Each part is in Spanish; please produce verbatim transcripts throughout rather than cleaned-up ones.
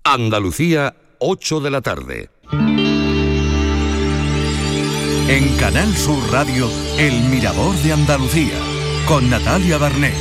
Andalucía, ocho de la tarde. En Canal Sur Radio, El Mirador de Andalucía, con Natalia Barnés.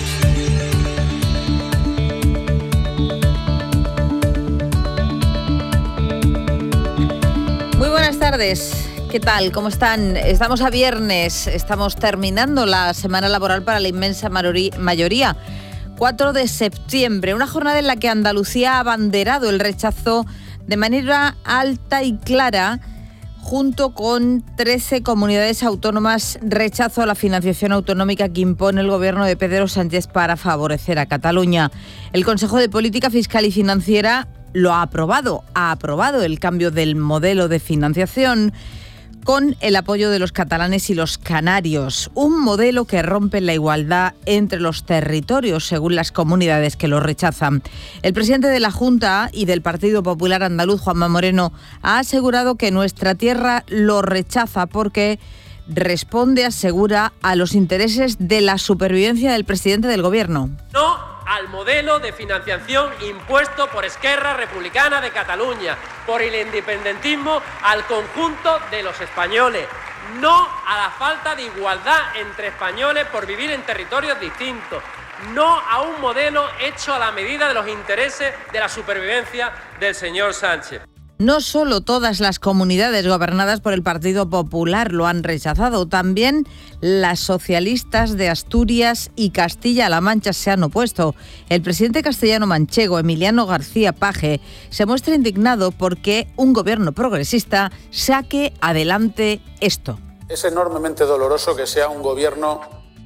Muy buenas tardes. ¿Qué tal? ¿Cómo están? Estamos a viernes, estamos terminando la semana laboral para la inmensa mayoría. cuatro de septiembre, una jornada en la que Andalucía ha abanderado el rechazo de manera alta y clara, junto con trece comunidades autónomas, rechazo a la financiación autonómica que impone el gobierno de Pedro Sánchez para favorecer a Cataluña. El Consejo de Política Fiscal y Financiera lo ha aprobado, ha aprobado el cambio del modelo de financiación con el apoyo de los catalanes y los canarios, un modelo que rompe la igualdad entre los territorios según las comunidades que lo rechazan. El presidente de la Junta y del Partido Popular Andaluz, Juanma Moreno, ha asegurado que nuestra tierra lo rechaza porque responde, asegura, a los intereses de la supervivencia del presidente del gobierno. No al modelo de financiación impuesto por Esquerra Republicana de Cataluña, por el independentismo al conjunto de los españoles. No a la falta de igualdad entre españoles por vivir en territorios distintos. No a un modelo hecho a la medida de los intereses de la supervivencia del señor Sánchez. No solo todas las comunidades gobernadas por el Partido Popular lo han rechazado, también las socialistas de Asturias y Castilla-La Mancha se han opuesto. El presidente castellano-manchego, Emiliano García Paje, se muestra indignado porque un gobierno progresista saque adelante esto. Es enormemente doloroso que sea un gobierno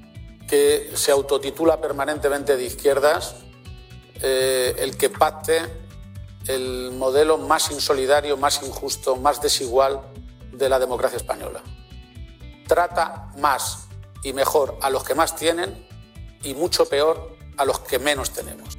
que se autotitula permanentemente de izquierdas, eh, el que pacte el modelo más insolidario, más injusto, más desigual de la democracia española. Trata más y mejor a los que más tienen y mucho peor a los que menos tenemos.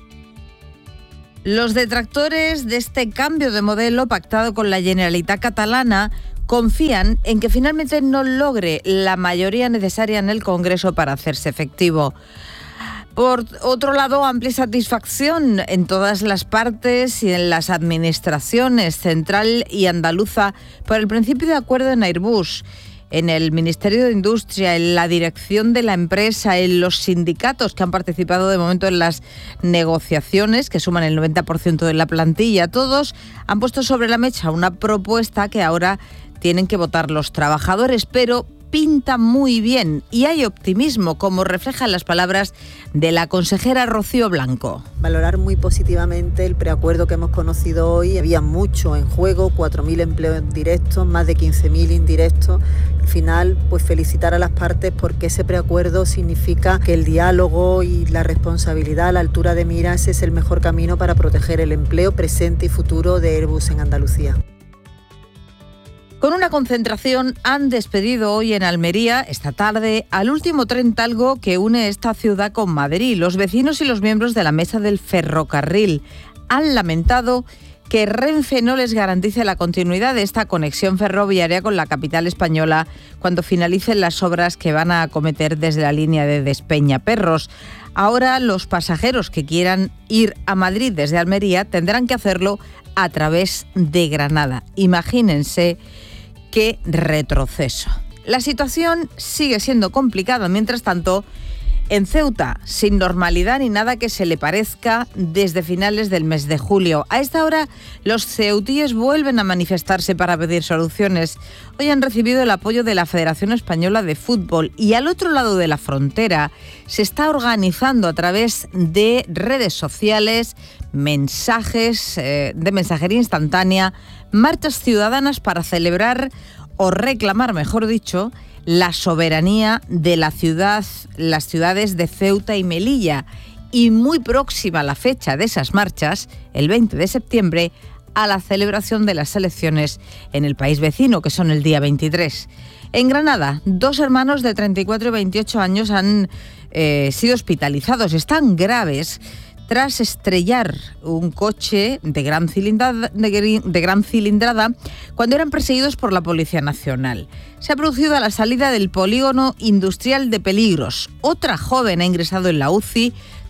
Los detractores de este cambio de modelo pactado con la Generalitat catalana confían en que finalmente no logre la mayoría necesaria en el Congreso para hacerse efectivo. Por otro lado, amplia satisfacción en todas las partes y en las administraciones central y andaluza por el principio de acuerdo en Airbus, en el Ministerio de Industria, en la dirección de la empresa, en los sindicatos que han participado de momento en las negociaciones, que suman el noventa por ciento de la plantilla. Todos han puesto sobre la mesa una propuesta que ahora tienen que votar los trabajadores, pero pinta muy bien y hay optimismo, como reflejan las palabras de la consejera Rocío Blanco. Valorar muy positivamente el preacuerdo que hemos conocido hoy. Había mucho en juego, cuatro mil empleos directos, más de quince mil indirectos. Al final, pues felicitar a las partes porque ese preacuerdo significa que el diálogo y la responsabilidad a la altura de miras es el mejor camino para proteger el empleo presente y futuro de Airbus en Andalucía. Con una concentración han despedido hoy en Almería, esta tarde, al último tren talgo que une esta ciudad con Madrid. Los vecinos y los miembros de la mesa del ferrocarril han lamentado que Renfe no les garantice la continuidad de esta conexión ferroviaria con la capital española cuando finalicen las obras que van a acometer desde la línea de Despeñaperros. Ahora los pasajeros que quieran ir a Madrid desde Almería tendrán que hacerlo a través de Granada. Imagínense qué retroceso. La situación sigue siendo complicada. Mientras tanto, en Ceuta, sin normalidad ni nada que se le parezca desde finales del mes de julio. A esta hora, los ceutíes vuelven a manifestarse para pedir soluciones. Hoy han recibido el apoyo de la Federación Española de Fútbol y al otro lado de la frontera se está organizando a través de redes sociales, mensajes eh, de mensajería instantánea, marchas ciudadanas para celebrar o reclamar, mejor dicho, la soberanía de la ciudad, las ciudades de Ceuta y Melilla. Y muy próxima la fecha de esas marchas, el veinte de septiembre, a la celebración de las elecciones en el país vecino, que son el día veintitrés. En Granada, dos hermanos de treinta y cuatro y veintiocho años han eh, sido hospitalizados. Están graves tras estrellar un coche de gran cilindrada, de, de gran cilindrada cuando eran perseguidos por la Policía Nacional. Se ha producido a la salida del polígono industrial de Peligros. Otra joven ha ingresado en la U C I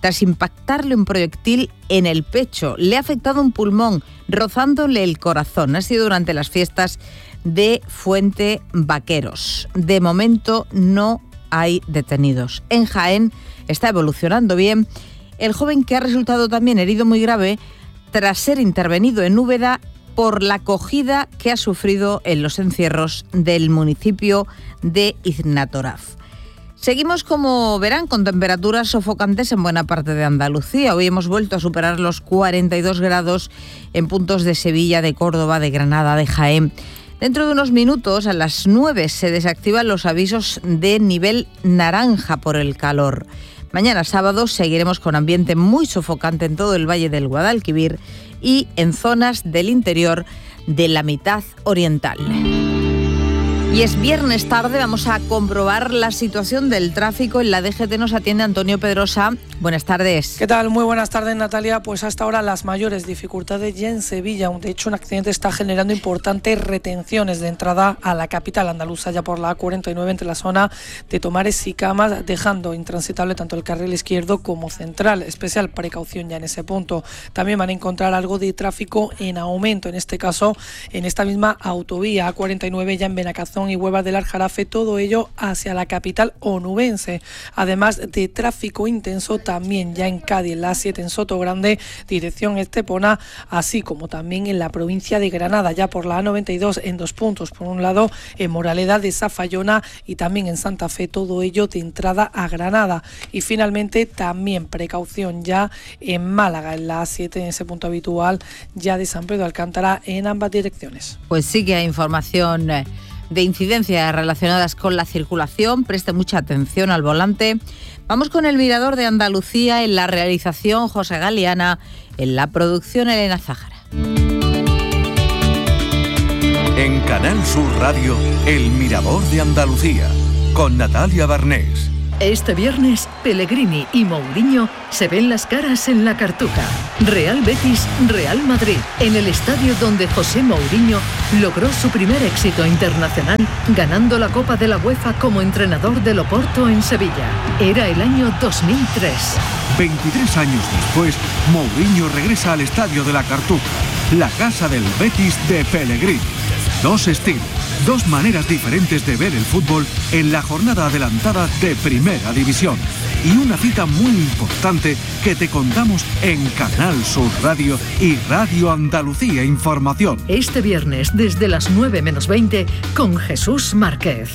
tras impactarle un proyectil en el pecho. Le ha afectado un pulmón, rozándole el corazón. Ha sido durante las fiestas de Fuente Vaqueros. De momento no hay detenidos. En Jaén está evolucionando bien el joven que ha resultado también herido muy grave tras ser intervenido en Úbeda por la acogida que ha sufrido en los encierros del municipio de Iznátoraf. Seguimos, como verán, con temperaturas sofocantes en buena parte de Andalucía. Hoy hemos vuelto a superar los cuarenta y dos grados en puntos de Sevilla, de Córdoba, de Granada, de Jaén. Dentro de unos minutos, a las nueve, se desactivan los avisos de nivel naranja por el calor. Mañana sábado seguiremos con ambiente muy sofocante en todo el Valle del Guadalquivir y en zonas del interior de la mitad oriental. Y es viernes tarde, vamos a comprobar la situación del tráfico. En la D G T nos atiende Antonio Pedrosa. Buenas tardes. ¿Qué tal? Muy buenas tardes, Natalia. Pues hasta ahora las mayores dificultades ya en Sevilla. De hecho, un accidente está generando importantes retenciones de entrada a la capital andaluza, ya por la A cuarenta y nueve entre la zona de Tomares y Camas, dejando intransitable tanto el carril izquierdo como central. Especial precaución ya en ese punto. También van a encontrar algo de tráfico en aumento, en este caso en esta misma autovía A cuarenta y nueve ya en Benacazón y Huevas del Aljarafe, todo ello hacia la capital onubense. Además de tráfico intenso también ya en Cádiz, en la A siete en Sotogrande, dirección Estepona, así como también en la provincia de Granada, ya por la A noventa y dos en dos puntos. Por un lado, en Moraleda de Zafallona y también en Santa Fe, todo ello de entrada a Granada. Y finalmente también precaución ya en Málaga, en la A siete, en ese punto habitual ya de San Pedro Alcántara en ambas direcciones. Pues sí que hay información de incidencias relacionadas con la circulación. Preste mucha atención al volante. Vamos con el Mirador de Andalucía. En la realización, José Galeana. En la producción, Elena Zájara. En Canal Sur Radio, El Mirador de Andalucía, con Natalia Barnés. Este viernes, Pellegrini y Mourinho se ven las caras en la Cartuja. Real Betis, Real Madrid, en el estadio donde José Mourinho logró su primer éxito internacional, ganando la Copa de la UEFA como entrenador del Oporto en Sevilla. Era el año dos mil tres. veintitrés años después, Mourinho regresa al estadio de la Cartuja, la casa del Betis de Pellegrini. Dos estilos, dos maneras diferentes de ver el fútbol en la jornada adelantada de Primera División. Y una cita muy importante que te contamos en Canal Sur Radio y Radio Andalucía Información. Este viernes desde las nueve menos veinte con Jesús Márquez.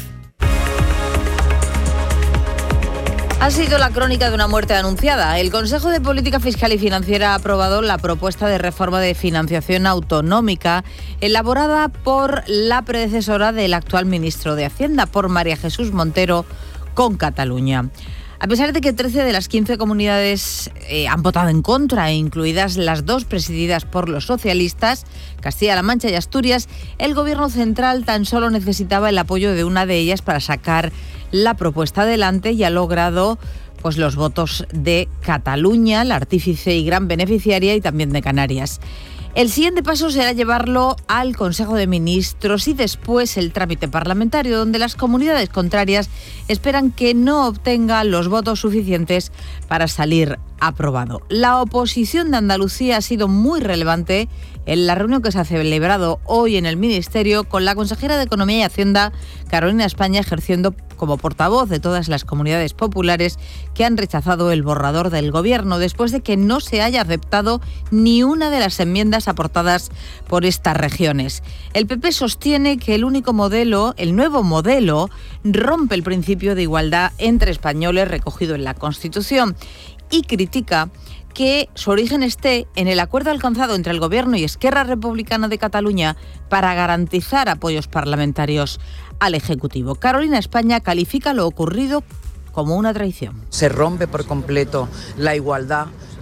Ha sido la crónica de una muerte anunciada. El Consejo de Política Fiscal y Financiera ha aprobado la propuesta de reforma de financiación autonómica elaborada por la predecesora del actual ministro de Hacienda, por María Jesús Montero, con Cataluña. A pesar de que trece de las quince comunidades eh, han votado en contra, incluidas las dos presididas por los socialistas, Castilla-La Mancha y Asturias, el Gobierno central tan solo necesitaba el apoyo de una de ellas para sacar la propuesta adelante y ha logrado pues, los votos de Cataluña, la artífice y gran beneficiaria, y también de Canarias. El siguiente paso será llevarlo al Consejo de Ministros y después el trámite parlamentario, donde las comunidades contrarias esperan que no obtenga los votos suficientes para salir aprobado. La oposición de Andalucía ha sido muy relevante en la reunión que se ha celebrado hoy en el Ministerio con la consejera de Economía y Hacienda, Carolina España, ejerciendo como portavoz de todas las comunidades populares que han rechazado el borrador del Gobierno después de que no se haya aceptado ni una de las enmiendas aportadas por estas regiones. El P P sostiene que el único modelo, el nuevo modelo, rompe el principio de igualdad entre españoles recogido en la Constitución y critica que su origen esté en el acuerdo alcanzado entre el Gobierno y Esquerra Republicana de Cataluña para garantizar apoyos parlamentarios al Ejecutivo. Carolina España califica lo ocurrido como una traición. Se rompe por completo la igualdad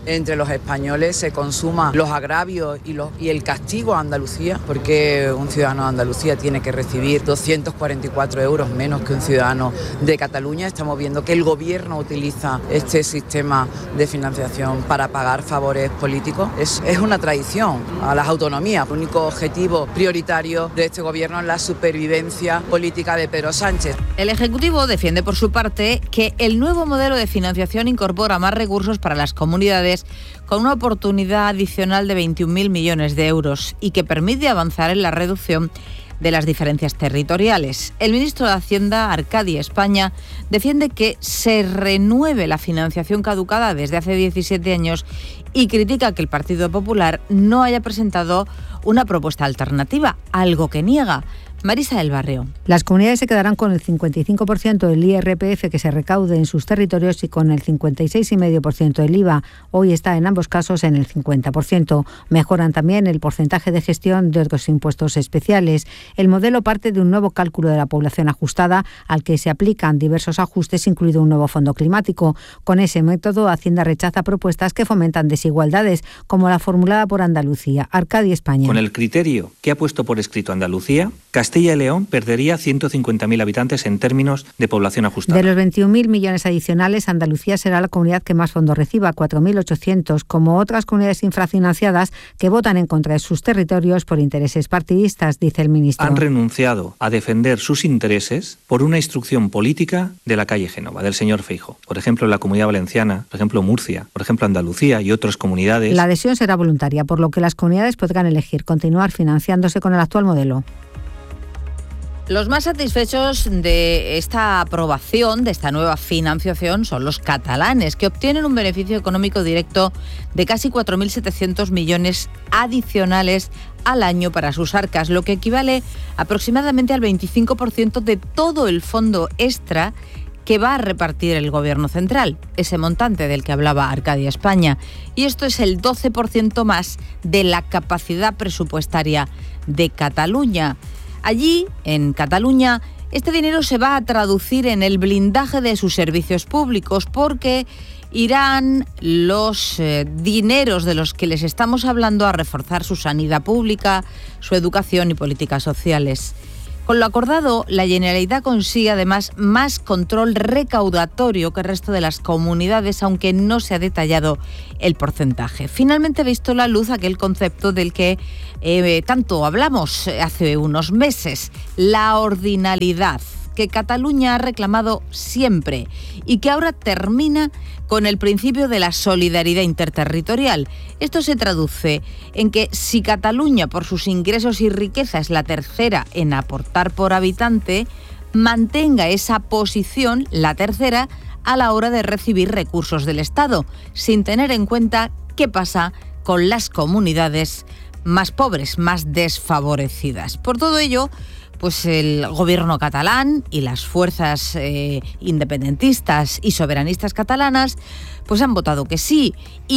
entre los españoles se consuma los agravios y, los, y el castigo a Andalucía, porque un ciudadano de Andalucía tiene que recibir doscientos cuarenta y cuatro euros menos que un ciudadano de Cataluña. Estamos viendo que el gobierno utiliza este sistema de financiación para pagar favores políticos. Es, es una traición a las autonomías. El único objetivo prioritario de este gobierno es la supervivencia política de Pedro Sánchez. El Ejecutivo defiende por su parte que el nuevo modelo de financiación incorpora más recursos para las comunidades con una oportunidad adicional de veintiún mil millones de euros y que permite avanzar en la reducción de las diferencias territoriales. El ministro de Hacienda, Arcadio España, defiende que se renueve la financiación caducada desde hace diecisiete años y critica que el Partido Popular no haya presentado una propuesta alternativa, algo que niega. Marisa del Barrio. Las comunidades se quedarán con el cincuenta y cinco por ciento del I R P F que se recaude en sus territorios y con el cincuenta y seis coma cinco por ciento del I V A. Hoy está en ambos casos en el cincuenta por ciento. Mejoran también el porcentaje de gestión de otros impuestos especiales. El modelo parte de un nuevo cálculo de la población ajustada al que se aplican diversos ajustes, incluido un nuevo fondo climático. Con ese método, Hacienda rechaza propuestas que fomentan desigualdades, como la formulada por Andalucía. Arcadio España. Con el criterio que ha puesto por escrito Andalucía, Castilla y León perdería ciento cincuenta mil habitantes en términos de población ajustada. De los veintiún mil millones adicionales, Andalucía será la comunidad que más fondos reciba, cuatro mil ochocientos, como otras comunidades infrafinanciadas que votan en contra de sus territorios por intereses partidistas, dice el ministro. Han renunciado a defender sus intereses por una instrucción política de la calle Génova, del señor Feijóo. Por ejemplo, la Comunidad Valenciana, por ejemplo, Murcia, por ejemplo, Andalucía y otras comunidades. La adhesión será voluntaria, por lo que las comunidades podrán elegir continuar financiándose con el actual modelo. Los más satisfechos de esta aprobación, de esta nueva financiación, son los catalanes, que obtienen un beneficio económico directo de casi cuatro mil setecientos millones adicionales al año para sus arcas, lo que equivale aproximadamente al veinticinco por ciento de todo el fondo extra que va a repartir el Gobierno central, ese montante del que hablaba Arcadio España. Y esto es el doce por ciento más de la capacidad presupuestaria de Cataluña. Allí, en Cataluña, este dinero se va a traducir en el blindaje de sus servicios públicos porque irán los eh, dineros de los que les estamos hablando a reforzar su sanidad pública, su educación y políticas sociales. Con lo acordado, la Generalitat consigue además más control recaudatorio que el resto de las comunidades, aunque no se ha detallado el porcentaje. Finalmente ha visto la luz aquel concepto del que eh, tanto hablamos hace unos meses, la ordinalidad, que Cataluña ha reclamado siempre y que ahora termina con el principio de la solidaridad interterritorial. Esto se traduce en que si Cataluña, por sus ingresos y riqueza, es la tercera en aportar por habitante, mantenga esa posición, la tercera, a la hora de recibir recursos del Estado, sin tener en cuenta qué pasa con las comunidades más pobres, más desfavorecidas. Por todo ello, pues el gobierno catalán y las fuerzas eh, independentistas y soberanistas catalanas pues han votado que sí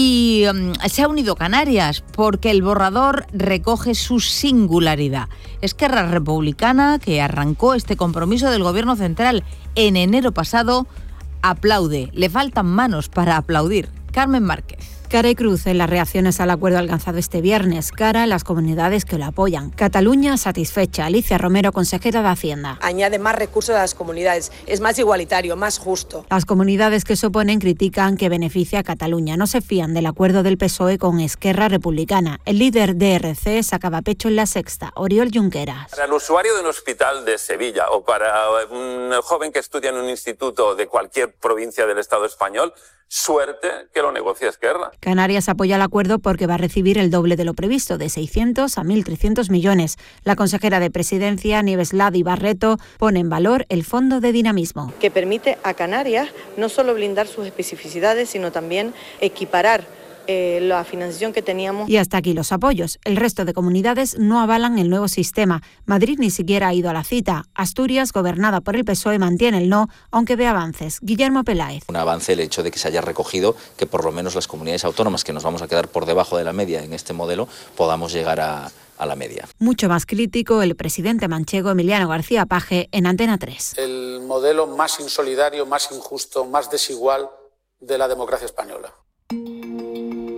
y um, se ha unido Canarias porque el borrador recoge su singularidad. Esquerra Republicana, que arrancó este compromiso del gobierno central en enero pasado, aplaude. Le faltan manos para aplaudir. Carmen Márquez. Cara y cruz en las reacciones al acuerdo alcanzado este viernes, cara a las comunidades que lo apoyan. Cataluña satisfecha. Alicia Romero, consejera de Hacienda. Añade más recursos a las comunidades, es más igualitario, más justo. Las comunidades que se oponen critican que beneficia a Cataluña. No se fían del acuerdo del P S O E con Esquerra Republicana. El líder de R C sacaba pecho en La Sexta, Oriol Junqueras. Para el usuario de un hospital de Sevilla o para un joven que estudia en un instituto de cualquier provincia del Estado español, suerte que lo negocie Esquerra. Canarias apoya el acuerdo porque va a recibir el doble de lo previsto, de seiscientos a mil trescientos millones. La consejera de Presidencia, Nieves Ladi Barreto, pone en valor el Fondo de Dinamismo. Que permite a Canarias no solo blindar sus especificidades, sino también equiparar Eh, la financiación que teníamos. Y hasta aquí los apoyos. El resto de comunidades no avalan el nuevo sistema. Madrid ni siquiera ha ido a la cita. Asturias, gobernada por el P S O E, mantiene el no, aunque ve avances. Guillermo Peláez. Un avance el hecho de que se haya recogido que por lo menos las comunidades autónomas, que nos vamos a quedar por debajo de la media en este modelo, podamos llegar a, a la media. Mucho más crítico el presidente manchego Emiliano García Paje en Antena tres. El modelo más insolidario, más injusto, más desigual de la democracia española.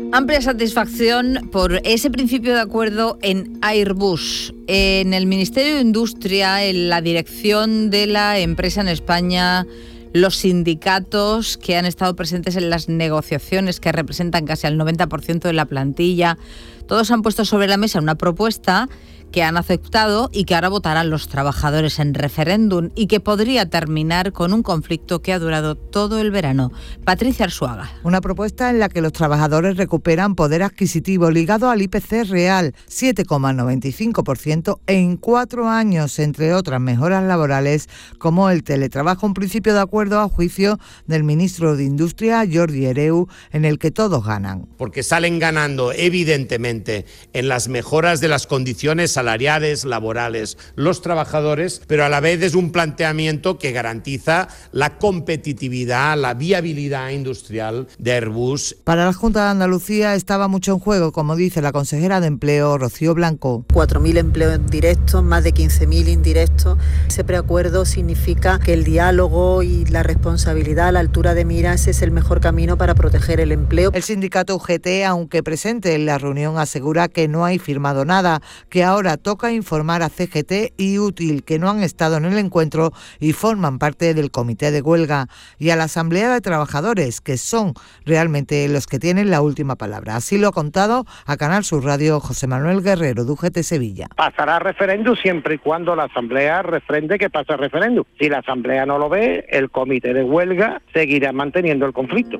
Amplia satisfacción por ese principio de acuerdo en Airbus. En el Ministerio de Industria, en la dirección de la empresa en España, los sindicatos que han estado presentes en las negociaciones, que representan casi al noventa por ciento de la plantilla, todos han puesto sobre la mesa una propuesta que han aceptado y que ahora votarán los trabajadores en referéndum y que podría terminar con un conflicto que ha durado todo el verano. Patricia Arzuaga. Una propuesta en la que los trabajadores recuperan poder adquisitivo ligado al I P C real, siete coma noventa y cinco por ciento en cuatro años, entre otras mejoras laborales como el teletrabajo, un principio de acuerdo a juicio del ministro de Industria, Jordi Hereu, en el que todos ganan. Porque salen ganando evidentemente en las mejoras de las condiciones salariales, laborales, los trabajadores, pero a la vez es un planteamiento que garantiza la competitividad, la viabilidad industrial de Airbus. Para la Junta de Andalucía estaba mucho en juego, como dice la consejera de Empleo, Rocío Blanco. cuatro mil empleos directos, más de quince mil indirectos. Ese preacuerdo significa que el diálogo y la responsabilidad a la altura de miras es el mejor camino para proteger el empleo. El sindicato U G T, aunque presente en la reunión, asegura que no hay firmado nada, que ahora toca informar a C G T y Útil, que no han estado en el encuentro y forman parte del comité de huelga, y a la Asamblea de Trabajadores, que son realmente los que tienen la última palabra. Así lo ha contado a Canal Sur Radio José Manuel Guerrero, de U G T Sevilla. Pasará referéndum siempre y cuando la Asamblea refrende que pasa referéndum. Si la Asamblea no lo ve, el comité de huelga seguirá manteniendo el conflicto.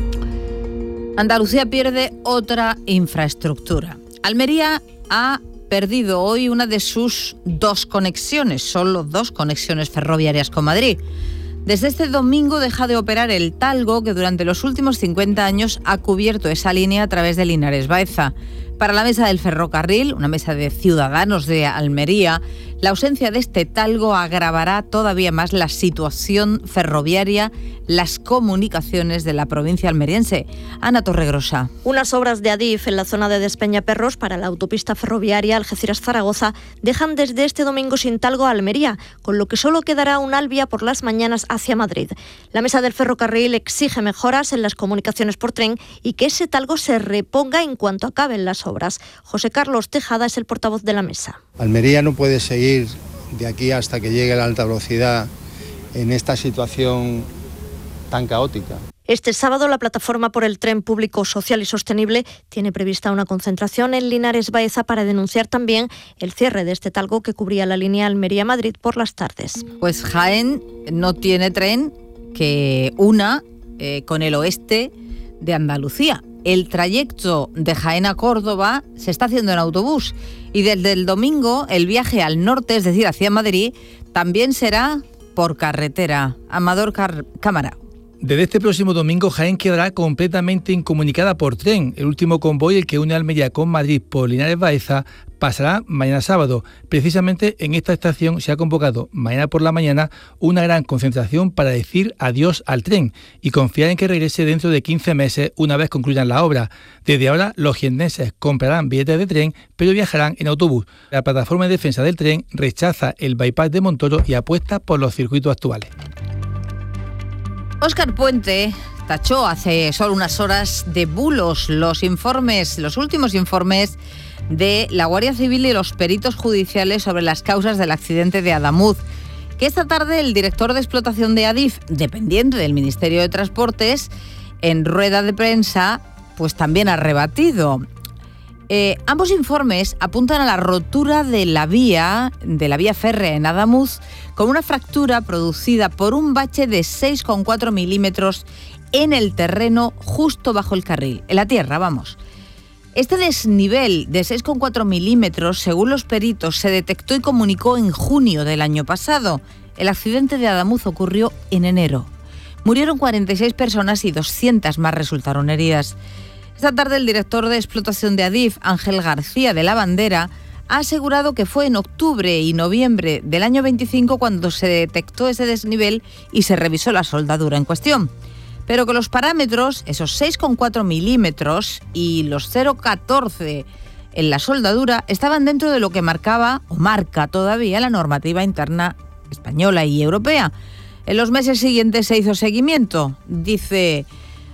Andalucía pierde otra infraestructura. Almería ha perdido hoy una de sus dos conexiones, solo dos conexiones ferroviarias con Madrid. Desde este domingo deja de operar el Talgo, que durante los últimos cincuenta años ha cubierto esa línea a través de Linares Baeza. Para la mesa del ferrocarril, una mesa de ciudadanos de Almería, la ausencia de este Talgo agravará todavía más la situación ferroviaria, las comunicaciones de la provincia almeriense. Ana Torregrosa. Unas obras de Adif en la zona de Despeñaperros para la autopista ferroviaria Algeciras-Zaragoza dejan desde este domingo sin Talgo a Almería, con lo que solo quedará un Alvia por las mañanas hacia Madrid. La mesa del ferrocarril exige mejoras en las comunicaciones por tren y que ese Talgo se reponga en cuanto acaben las obras. José Carlos Tejada es el portavoz de la mesa. Almería no puede seguir de aquí hasta que llegue la alta velocidad en esta situación tan caótica. Este sábado la Plataforma por el Tren Público Social y Sostenible tiene prevista una concentración en Linares Baeza para denunciar también el cierre de este Talgo que cubría la línea Almería-Madrid por las tardes. Pues Jaén no tiene tren que una eh, con el oeste de Andalucía. El trayecto de Jaén a Córdoba se está haciendo en autobús y desde el domingo el viaje al norte, es decir, hacia Madrid, también será por carretera. Amador Car- Cámara. Desde este próximo domingo, Jaén quedará completamente incomunicada por tren. El último convoy, el que une Almería con Madrid por Linares Baeza, pasará mañana sábado. Precisamente en esta estación se ha convocado mañana por la mañana una gran concentración para decir adiós al tren y confiar en que regrese dentro de quince meses una vez concluyan la obra. Desde ahora, los jienenses comprarán billetes de tren, pero viajarán en autobús. La Plataforma de Defensa del Tren rechaza el bypass de Montoro y apuesta por los circuitos actuales. Óscar Puente tachó hace solo unas horas de bulos los informes, los últimos informes de la Guardia Civil y los peritos judiciales sobre las causas del accidente de Adamuz, que esta tarde el director de explotación de Adif, dependiente del Ministerio de Transportes, en rueda de prensa, pues también ha rebatido. Eh, ambos informes apuntan a la rotura de la vía, de la vía férrea en Adamuz, con una fractura producida por un bache de seis coma cuatro milímetros en el terreno justo bajo el carril, en la tierra, vamos. Este desnivel de seis coma cuatro milímetros, según los peritos, se detectó y comunicó en junio del año pasado. El accidente de Adamuz ocurrió en enero. Murieron cuarenta y seis personas y doscientas más resultaron heridas. Esta tarde el director de explotación de Adif, Ángel García de la Bandera, ha asegurado que fue en octubre y noviembre del año veinticinco cuando se detectó ese desnivel y se revisó la soldadura en cuestión. Pero que los parámetros, esos seis coma cuatro milímetros y los cero coma catorce en la soldadura, estaban dentro de lo que marcaba o marca todavía la normativa interna española y europea. En los meses siguientes se hizo seguimiento, dice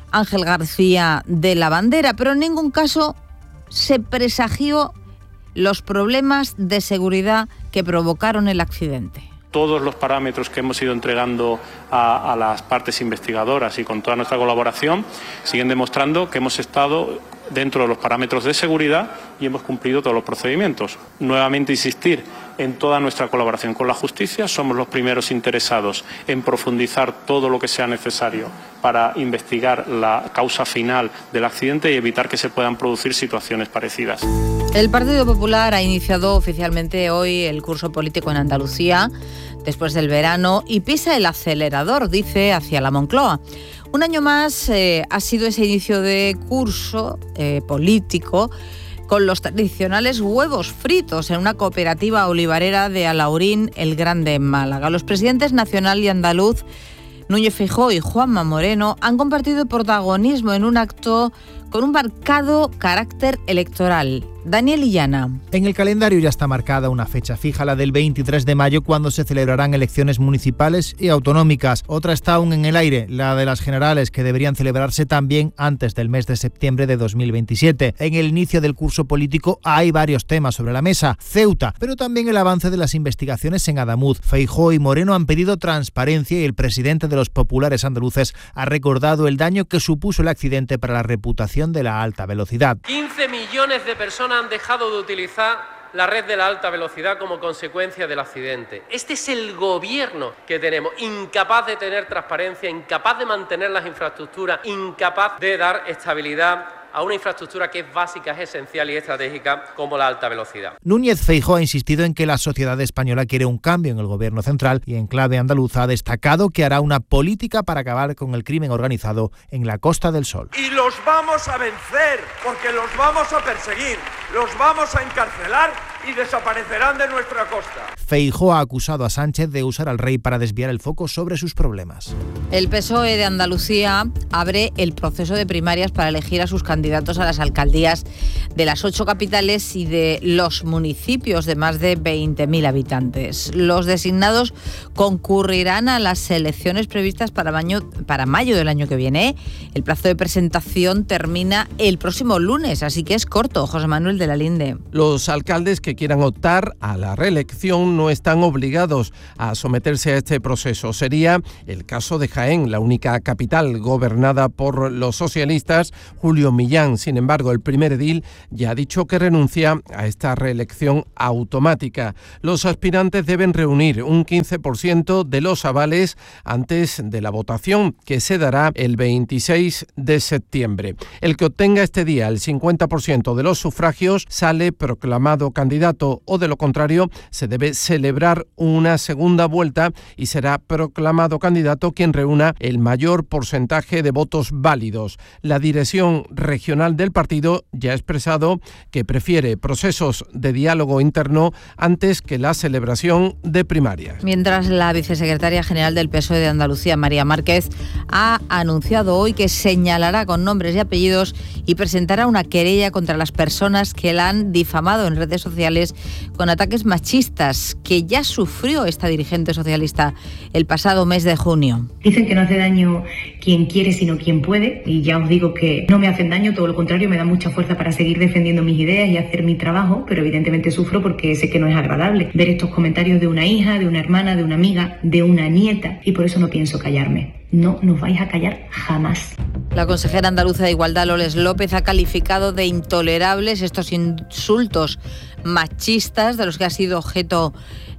Ángel García de la Bandera, pero en ningún caso se presagió los problemas de seguridad que provocaron el accidente. Todos los parámetros que hemos ido entregando a, a las partes investigadoras y con toda nuestra colaboración siguen demostrando que hemos estado dentro de los parámetros de seguridad y hemos cumplido todos los procedimientos. Nuevamente insistir en toda nuestra colaboración con la justicia. Somos los primeros interesados en profundizar todo lo que sea necesario para investigar la causa final del accidente y evitar que se puedan producir situaciones parecidas. El Partido Popular ha iniciado oficialmente hoy el curso político en Andalucía después del verano y pisa el acelerador, dice, hacia la Moncloa. Un año más eh, ha sido ese inicio de curso eh, político con los tradicionales huevos fritos en una cooperativa olivarera de Alhaurín el Grande en Málaga. Los presidentes nacional y andaluz, Núñez Feijóo y Juanma Moreno, han compartido protagonismo en un acto con un marcado carácter electoral. Daniel Illana. En el calendario ya está marcada una fecha fija, la del veintitrés de mayo, cuando se celebrarán elecciones municipales y autonómicas. Otra está aún en el aire, la de las generales, que deberían celebrarse también antes del mes de septiembre de dos mil veintisiete. En el inicio del curso político hay varios temas sobre la mesa. Ceuta, pero también el avance de las investigaciones en Adamuz. Feijóo y Moreno han pedido transparencia y el presidente de los populares andaluces ha recordado el daño que supuso el accidente para la reputación de la alta velocidad. quince millones de personas han dejado de utilizar la red de la alta velocidad como consecuencia del accidente. Este es el gobierno que tenemos, incapaz de tener transparencia, incapaz de mantener las infraestructuras, incapaz de dar estabilidad a una infraestructura que es básica, es esencial y estratégica como la alta velocidad. Núñez Feijóo ha insistido en que la sociedad española quiere un cambio en el gobierno central y en clave andaluza ha destacado que hará una política para acabar con el crimen organizado en la Costa del Sol. Y los vamos a vencer, porque los vamos a perseguir, los vamos a encarcelar y desaparecerán de nuestra costa. Feijóo ha acusado a Sánchez de usar al rey para desviar el foco sobre sus problemas. El P S O E de Andalucía abre el proceso de primarias para elegir a sus candidatos a las alcaldías de las ocho capitales y de los municipios de más de veinte mil habitantes. Los designados concurrirán a las elecciones previstas para mayo, para mayo del año que viene. El plazo de presentación termina el próximo lunes, así que es corto. José Manuel de la Linde. Los alcaldes que quieran optar a la reelección no están obligados a someterse a este proceso. Sería el caso de Jaén, la única capital gobernada por los socialistas, Julio Millán. Sin embargo, el primer edil ya ha dicho que renuncia a esta reelección automática. Los aspirantes deben reunir un quince por ciento de los avales antes de la votación, que se dará el veintiséis de septiembre. El que obtenga este día el cincuenta por ciento de los sufragios sale proclamado candidato, o de lo contrario se debe celebrar una segunda vuelta y será proclamado candidato quien reúna el mayor porcentaje de votos válidos. La dirección regional del partido ya ha expresado que prefiere procesos de diálogo interno antes que la celebración de primarias. Mientras, la vicesecretaria general del P S O E de Andalucía, María Márquez, ha anunciado hoy que señalará con nombres y apellidos y presentará una querella contra las personas que la han difamado en redes sociales con ataques machistas, que ya sufrió esta dirigente socialista el pasado mes de junio. Dicen que no hace daño quien quiere, sino quien puede, y ya os digo que no me hacen daño, todo lo contrario, me da mucha fuerza para seguir defendiendo mis ideas y hacer mi trabajo, pero evidentemente sufro porque sé que no es agradable ver estos comentarios de una hija, de una hermana, de una amiga, de una nieta, y por eso no pienso callarme. No nos vais a callar jamás. La consejera andaluza de Igualdad, Loles López, ha calificado de intolerables estos insultos machistas de los que ha sido objeto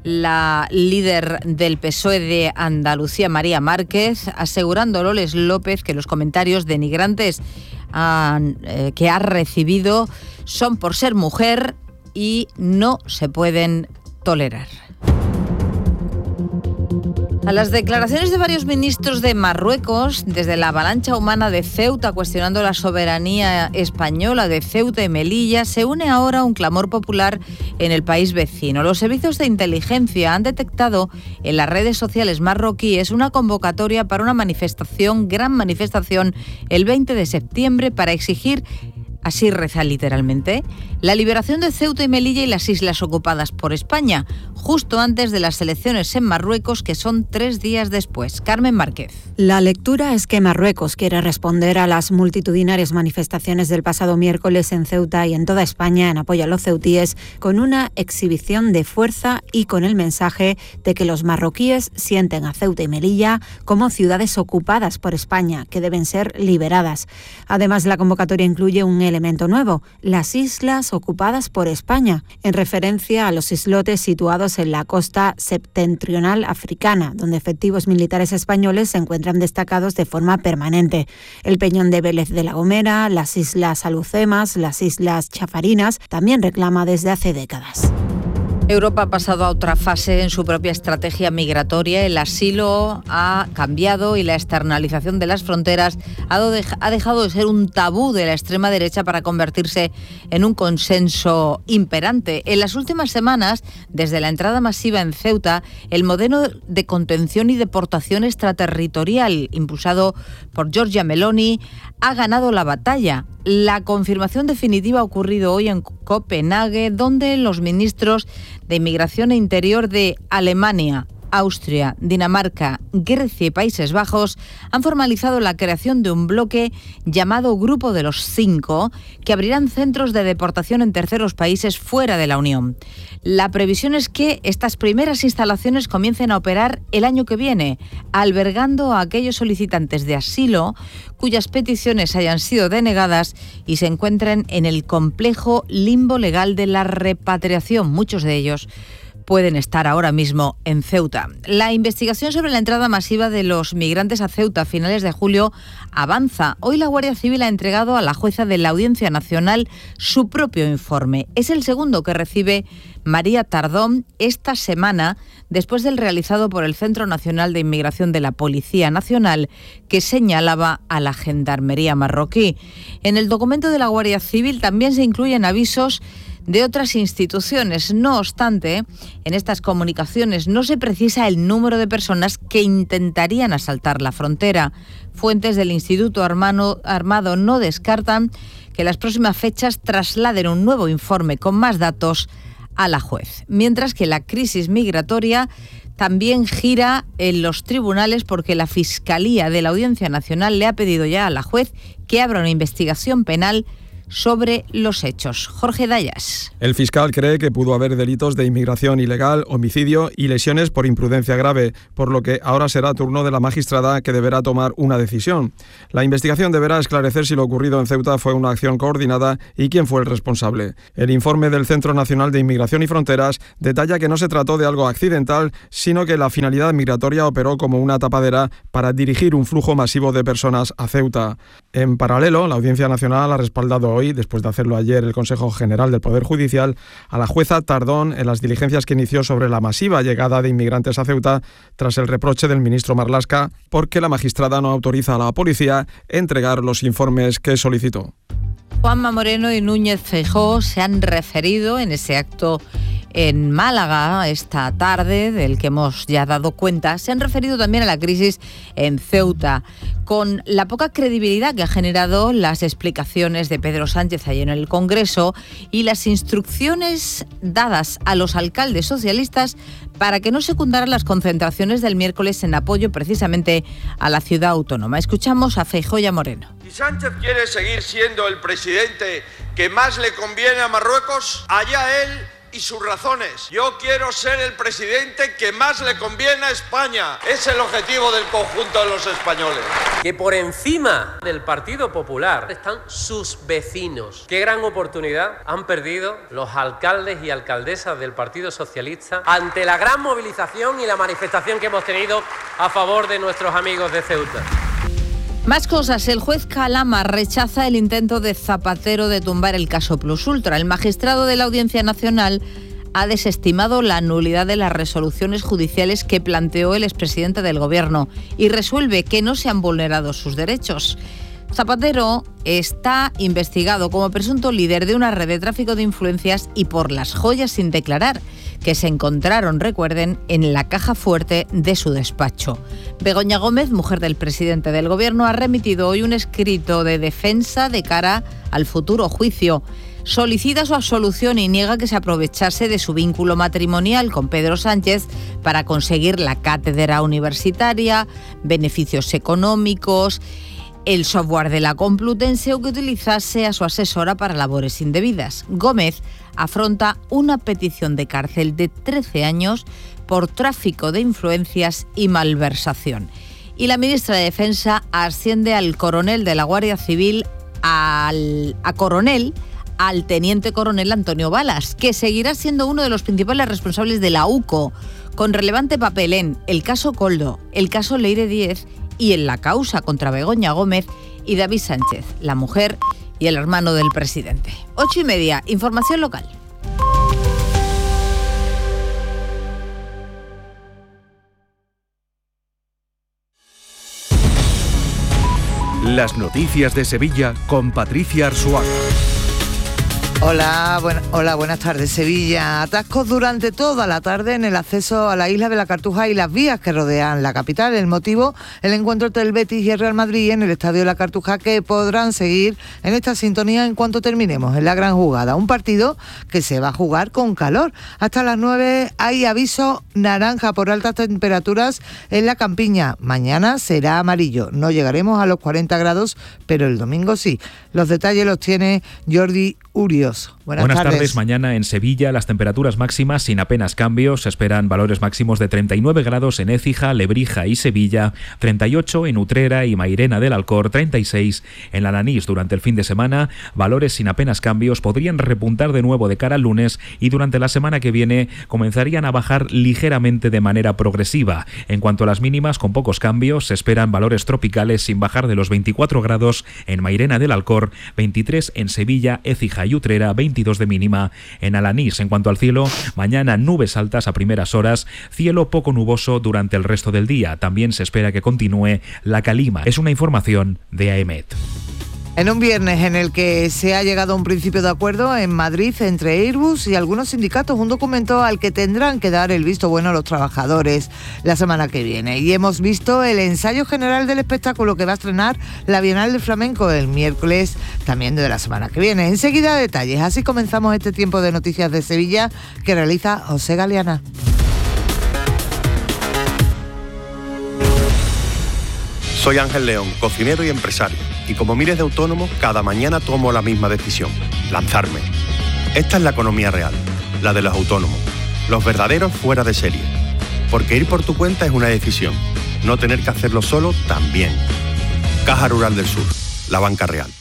la líder del P S O E de Andalucía, María Márquez, asegurando Loles López que los comentarios denigrantes han, eh, que ha recibido son por ser mujer y no se pueden tolerar. A las declaraciones de varios ministros de Marruecos, desde la avalancha humana de Ceuta cuestionando la soberanía española de Ceuta y Melilla, se une ahora un clamor popular en el país vecino. Los servicios de inteligencia han detectado en las redes sociales marroquíes una convocatoria para una manifestación, gran manifestación, el veinte de septiembre para exigir Así reza literalmente: la liberación de Ceuta y Melilla y las islas ocupadas por España, justo antes de las elecciones en Marruecos, que son tres días después. Carmen Márquez. La lectura es que Marruecos quiere responder a las multitudinarias manifestaciones del pasado miércoles en Ceuta y en toda España en apoyo a los ceutíes con una exhibición de fuerza y con el mensaje de que los marroquíes sienten a Ceuta y Melilla como ciudades ocupadas por España, que deben ser liberadas. Además, la convocatoria incluye un elemento nuevo: las islas ocupadas por España, en referencia a los islotes situados en la costa septentrional africana, donde efectivos militares españoles se encuentran destacados de forma permanente. El Peñón de Vélez de la Gomera, las islas Alucemas, las islas Chafarinas, también reclama desde hace décadas. Europa ha pasado a otra fase en su propia estrategia migratoria. El asilo ha cambiado y la externalización de las fronteras ha dejado de ser un tabú de la extrema derecha para convertirse en un consenso imperante. En las últimas semanas, desde la entrada masiva en Ceuta, el modelo de contención y deportación extraterritorial impulsado por Giorgia Meloni ha ganado la batalla. La confirmación definitiva ha ocurrido hoy en Copenhague, donde los ministros de Inmigración e Interior de Alemania, Austria, Dinamarca, Grecia y Países Bajos han formalizado la creación de un bloque llamado Grupo de los Cinco, que abrirán centros de deportación en terceros países fuera de la Unión. La previsión es que estas primeras instalaciones comiencen a operar el año que viene, albergando a aquellos solicitantes de asilo cuyas peticiones hayan sido denegadas y se encuentren en el complejo limbo legal de la repatriación. Muchos de ellos pueden estar ahora mismo en Ceuta. La investigación sobre la entrada masiva de los migrantes a Ceuta a finales de julio avanza. Hoy la Guardia Civil ha entregado a la jueza de la Audiencia Nacional su propio informe. Es el segundo que recibe María Tardón esta semana, después del realizado por el Centro Nacional de Inmigración de la Policía Nacional, que señalaba a la Gendarmería marroquí. En el documento de la Guardia Civil también se incluyen avisos de otras instituciones. No obstante, en estas comunicaciones no se precisa el número de personas que intentarían asaltar la frontera. Fuentes del Instituto Armado no descartan que las próximas fechas trasladen un nuevo informe con más datos a la juez. Mientras que la crisis migratoria también gira en los tribunales, porque la Fiscalía de la Audiencia Nacional le ha pedido ya a la juez que abra una investigación penal sobre los hechos. Jorge Dayas. El fiscal cree que pudo haber delitos de inmigración ilegal, homicidio y lesiones por imprudencia grave, por lo que ahora será turno de la magistrada, que deberá tomar una decisión. La investigación deberá esclarecer si lo ocurrido en Ceuta fue una acción coordinada y quién fue el responsable. El informe del Centro Nacional de Inmigración y Fronteras detalla que no se trató de algo accidental, sino que la finalidad migratoria operó como una tapadera para dirigir un flujo masivo de personas a Ceuta. En paralelo, la Audiencia Nacional ha respaldado hoy, después de hacerlo ayer el Consejo General del Poder Judicial, a la jueza Tardón en las diligencias que inició sobre la masiva llegada de inmigrantes a Ceuta, tras el reproche del ministro Marlaska porque la magistrada no autoriza a la policía a entregar los informes que solicitó. Juanma Moreno y Núñez Feijóo se han referido en ese acto en Málaga esta tarde, del que hemos ya dado cuenta. Se han referido también a la crisis en Ceuta, con la poca credibilidad que ha generado las explicaciones de Pedro Sánchez ayer en el Congreso y las instrucciones dadas a los alcaldes socialistas para que no secundaran las concentraciones del miércoles en apoyo precisamente a la ciudad autónoma. Escuchamos a Feijóo y a Moreno. Si Sánchez quiere seguir siendo el presidente que más le conviene a Marruecos, allá él y sus razones. Yo quiero ser el presidente que más le conviene a España. Es el objetivo del conjunto de los españoles. Que por encima del Partido Popular están sus vecinos. Qué gran oportunidad han perdido los alcaldes y alcaldesas del Partido Socialista ante la gran movilización y la manifestación que hemos tenido a favor de nuestros amigos de Ceuta. Más cosas. El juez Calama rechaza el intento de Zapatero de tumbar el caso Plus Ultra. El magistrado de la Audiencia Nacional ha desestimado la nulidad de las resoluciones judiciales que planteó el expresidente del Gobierno y resuelve que no se han vulnerado sus derechos. Zapatero está investigado como presunto líder de una red de tráfico de influencias y por las joyas sin declarar que se encontraron, recuerden, en la caja fuerte de su despacho. Begoña Gómez, mujer del presidente del Gobierno, ha remitido hoy un escrito de defensa de cara al futuro juicio. Solicita su absolución y niega que se aprovechase de su vínculo matrimonial con Pedro Sánchez para conseguir la cátedra universitaria, beneficios económicos, el software de la Complutense o que utilizase a su asesora para labores indebidas. Gómez afronta una petición de cárcel de trece años por tráfico de influencias y malversación. Y la ministra de Defensa asciende al coronel de la Guardia Civil al, a coronel al teniente coronel Antonio Balas, que seguirá siendo uno de los principales responsables de la U C O, con relevante papel en el caso Koldo, el caso Leire Díez y en la causa contra Begoña Gómez y David Sánchez, la mujer y el hermano del presidente. Ocho y media, información local. Las noticias de Sevilla con Patricia Arzuaga. Hola, buen, hola, buenas tardes. Sevilla. Atascos durante toda la tarde en el acceso a la isla de la Cartuja y las vías que rodean la capital. El motivo, el encuentro entre el Betis y el Real Madrid en el Estadio de la Cartuja, que podrán seguir en esta sintonía en cuanto terminemos en la gran jugada. Un partido que se va a jugar con calor. Hasta las nueve hay aviso naranja por altas temperaturas en la campiña. Mañana será amarillo. No llegaremos a los cuarenta grados, pero el domingo sí. Los detalles los tiene Jordi Urios. Buenas, Buenas tardes. tardes. Mañana en Sevilla las temperaturas máximas sin apenas cambios. Se esperan valores máximos de treinta y nueve grados en Écija, Lebrija y Sevilla, treinta y ocho en Utrera y Mairena del Alcor, treinta y seis en Alanís. Durante el fin de semana, valores sin apenas cambios podrían repuntar de nuevo de cara al lunes y durante la semana que viene comenzarían a bajar ligeramente de manera progresiva. En cuanto a las mínimas, con pocos cambios, se esperan valores tropicales sin bajar de los veinticuatro grados en Mairena del Alcor, veintitrés en Sevilla, Écija y Utrera, veintidós de mínima en Alanís. En cuanto al cielo, mañana nubes altas a primeras horas, cielo poco nuboso durante el resto del día. También se espera que continúe la calima. Es una información de AEMET. En un viernes en el que se ha llegado a un principio de acuerdo en Madrid entre Airbus y algunos sindicatos, un documento al que tendrán que dar el visto bueno los trabajadores la semana que viene. Y hemos visto el ensayo general del espectáculo que va a estrenar la Bienal de Flamenco el miércoles también de la semana que viene. Enseguida detalles. Así comenzamos este tiempo de noticias de Sevilla que realiza José Galeana. Soy Ángel León, cocinero y empresario, y como miles de autónomos, cada mañana tomo la misma decisión, lanzarme. Esta es la economía real, la de los autónomos, los verdaderos fuera de serie. Porque ir por tu cuenta es una decisión, no tener que hacerlo solo también. Caja Rural del Sur, la banca real.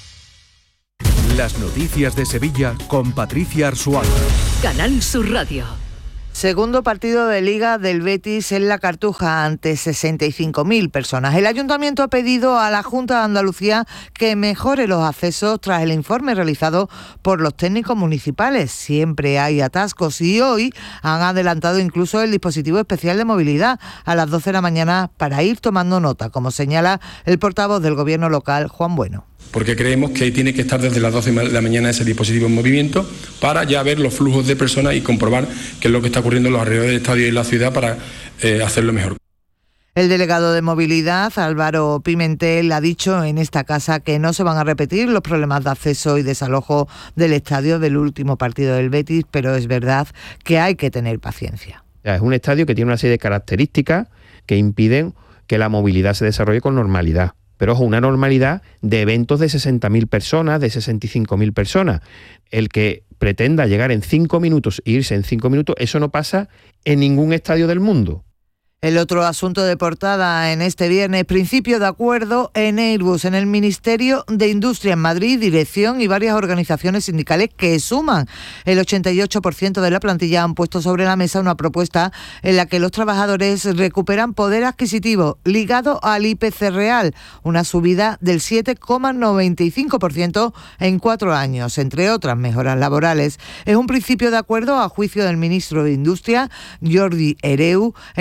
Las noticias de Sevilla con Patricia Arzuaga. Canal Sur Radio. Segundo partido de Liga del Betis en la Cartuja ante sesenta y cinco mil personas. El Ayuntamiento ha pedido a la Junta de Andalucía que mejore los accesos tras el informe realizado por los técnicos municipales. Siempre hay atascos y hoy han adelantado incluso el dispositivo especial de movilidad a las doce de la mañana para ir tomando nota, como señala el portavoz del Gobierno local, Juan Bueno. Porque creemos que tiene que estar desde las doce de la mañana ese dispositivo en movimiento para ya ver los flujos de personas y comprobar qué es lo que está ocurriendo en los alrededores del estadio y la ciudad para eh, hacerlo mejor. El delegado de Movilidad, Álvaro Pimentel, ha dicho en esta casa que no se van a repetir los problemas de acceso y desalojo del estadio del último partido del Betis, pero es verdad que hay que tener paciencia. Es un estadio que tiene una serie de características que impiden que la movilidad se desarrolle con normalidad. Pero ojo, una normalidad de eventos de sesenta mil personas, de sesenta y cinco mil personas. El que pretenda llegar en cinco minutos e irse en cinco minutos, eso no pasa en ningún estadio del mundo. El otro asunto de portada en este viernes, principio de acuerdo en Airbus, en el Ministerio de Industria en Madrid, dirección y varias organizaciones sindicales que suman el ochenta y ocho por ciento de la plantilla han puesto sobre la mesa una propuesta en la que los trabajadores recuperan poder adquisitivo ligado al I P C real, una subida del siete coma noventa y cinco por ciento en cuatro años, entre otras mejoras laborales. Es un principio de acuerdo a juicio del ministro de Industria, Jordi Hereu, en el que todos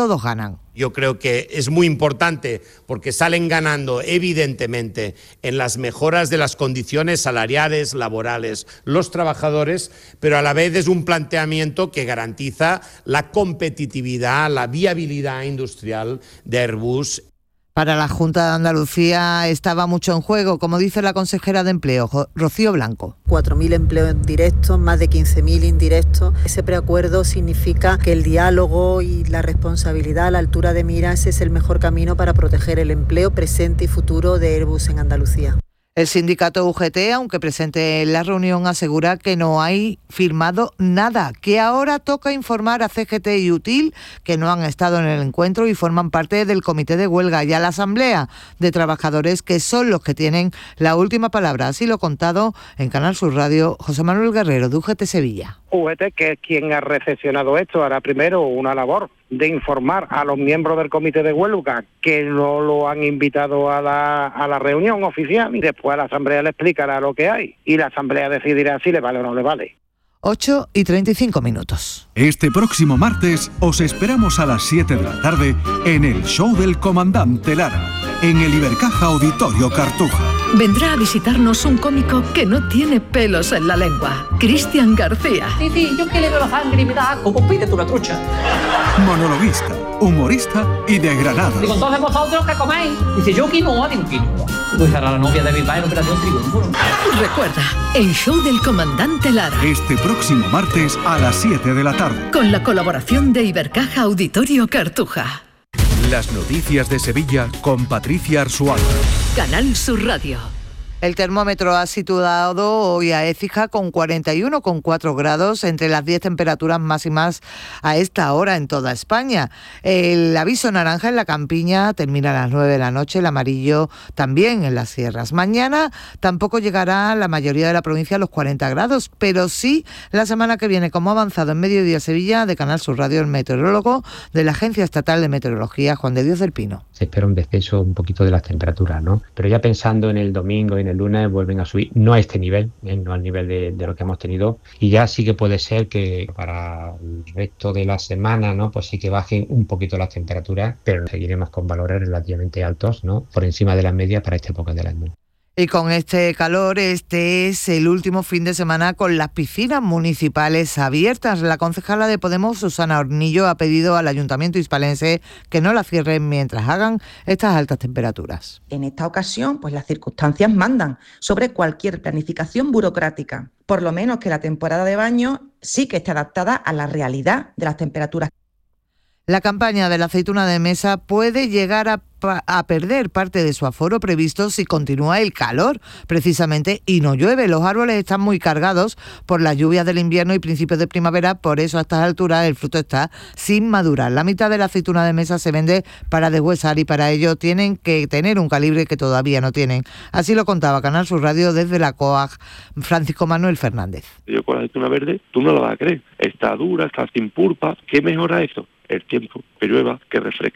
todos ganan. Yo creo que es muy importante porque salen ganando evidentemente en las mejoras de las condiciones salariales, laborales, los trabajadores, pero a la vez es un planteamiento que garantiza la competitividad, la viabilidad industrial de Airbus. Para la Junta de Andalucía estaba mucho en juego, como dice la consejera de Empleo, Rocío Blanco. cuatro mil empleos directos, más de quince mil indirectos. Ese preacuerdo significa que el diálogo y la responsabilidad a la altura de miras es el mejor camino para proteger el empleo presente y futuro de Airbus en Andalucía. El sindicato U G T, aunque presente en la reunión, asegura que no hay firmado nada, que ahora toca informar a C G T y UTIL, que no han estado en el encuentro y forman parte del comité de huelga, y a la asamblea de trabajadores, que son los que tienen la última palabra. Así lo ha contado en Canal Sur Radio José Manuel Guerrero, de U G T Sevilla. U G T, que es quien ha recepcionado esto, hará primero una labor de informar a los miembros del comité de huelga que no lo han invitado a la, a la reunión oficial, y después a la asamblea le explicará lo que hay y la asamblea decidirá si le vale o no le vale. ocho y treinta y cinco minutos. Este próximo martes os esperamos a las siete de la tarde en el show del comandante Lara, en el Ibercaja Auditorio Cartuja. Vendrá a visitarnos un cómico que no tiene pelos en la lengua, Cristian García. Sí, sí, yo que le veo la sangre y me da asco, pues pídete una trucha. Monologuista, humorista y de Granada. Digo, entonces vosotros ¿qué coméis? Dice, yo quinoa, digo, quinoa. Pues era la novia de mi padre en Operación Triunfo. Recuerda, el show del comandante Lara. Este próximo martes a las siete de la tarde. Con la colaboración de Ibercaja Auditorio Cartuja. Las noticias de Sevilla con Patricia Arzuaga. Canal Sur Radio. El termómetro ha situado hoy a Écija con cuarenta y uno coma cuatro grados, entre las diez temperaturas máximas a esta hora en toda España. El aviso naranja en la campiña termina a las nueve de la noche, el amarillo también en las sierras. Mañana tampoco llegará la mayoría de la provincia a los cuarenta grados, pero sí la semana que viene, como ha avanzado en Mediodía Sevilla de Canal Sur Radio el meteorólogo de la Agencia Estatal de Meteorología, Juan de Dios del Pino. Se espera un descenso un poquito de las temperaturas, ¿no? Pero ya pensando en el domingo y en el lunes vuelven a subir, no a este nivel, ¿eh? no al nivel de, de lo que hemos tenido, y ya sí que puede ser que para el resto de la semana, ¿no? Pues sí que bajen un poquito las temperaturas, pero seguiremos con valores relativamente altos, ¿no? Por encima de las medias para esta época del año. Y con este calor, este es el último fin de semana con las piscinas municipales abiertas. La concejala de Podemos, Susana Hornillo, ha pedido al Ayuntamiento hispalense que no las cierren mientras hagan estas altas temperaturas. En esta ocasión, pues las circunstancias mandan sobre cualquier planificación burocrática. Por lo menos que la temporada de baño sí que esté adaptada a la realidad de las temperaturas. La campaña de la aceituna de mesa puede llegar a, a perder parte de su aforo previsto si continúa el calor, precisamente, y no llueve. Los árboles están muy cargados por las lluvias del invierno y principios de primavera, por eso a estas alturas el fruto está sin madurar. La mitad de la aceituna de mesa se vende para deshuesar y para ello tienen que tener un calibre que todavía no tienen. Así lo contaba Canal Sur Radio desde la COAG Francisco Manuel Fernández. Yo con la aceituna verde, tú no lo vas a creer. Está dura, está sin pulpa. ¿Qué mejora eso? El tiempo, que llueva, que refresque.